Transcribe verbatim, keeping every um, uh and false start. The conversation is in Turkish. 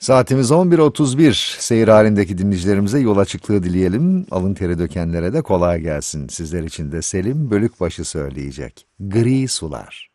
Saatimiz on bir otuz bir. Seyir halindeki dinleyicilerimize yol açıklığı dileyelim. Alın teri dökenlere de kolay gelsin. Sizler için de Selim Bölükbaşı söyleyecek. Gri Sular.